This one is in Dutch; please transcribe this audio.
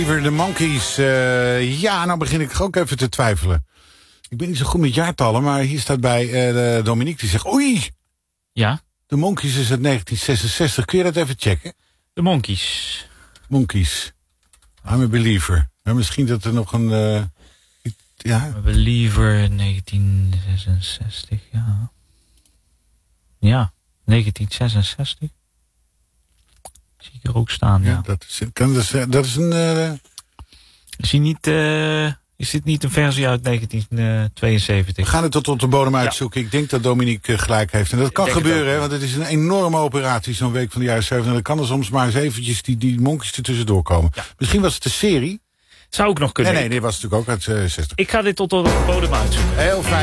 De Monkees. Nou begin ik ook even te twijfelen. Ik ben niet zo goed met jaartallen, maar hier staat bij Dominique die zegt... Oei! Ja? De Monkees is uit 1966. Kun je dat even checken? De Monkees. Monkees. I'm a believer. Maar misschien dat er nog een... ja? I'm a believer 1966, ja. Ja, 1966. Zie ik er ook staan, ja. Dat is een... Is dit niet een versie uit 1972? We gaan het tot de bodem uitzoeken. Ja. Ik denk dat Dominique gelijk heeft. En dat kan gebeuren, hè, want het is een enorme operatie, zo'n week van de jaren 70. En dan kan er soms maar eens eventjes die Monkees er tussendoor komen. Ja. Misschien was het een serie. Zou ook nog kunnen. Nee, dit was natuurlijk ook uit 60. Ik ga dit tot de bodem uitzoeken. Heel fijn.